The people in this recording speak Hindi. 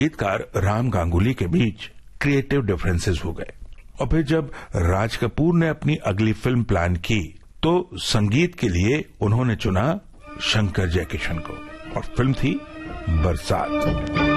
गीतकार राम गांगुली के बीच क्रिएटिव डिफरेंसेस हो गए और फिर जब राज कपूर ने अपनी अगली फिल्म प्लान की तो संगीत के लिए उन्होंने चुना शंकर जयकिशन को और फिल्म थी बरसात।